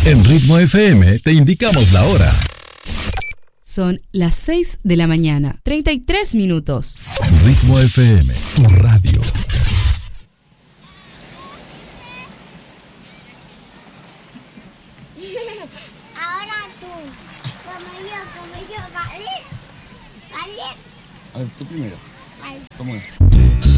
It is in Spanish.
En Ritmo FM te indicamos la hora. Son las 6 de la mañana, 33 minutos. Ritmo FM, tu radio. Ahora tú, como yo, ¿vale? ¿Vale? A ver, tú primero. Vale. ¿Cómo es?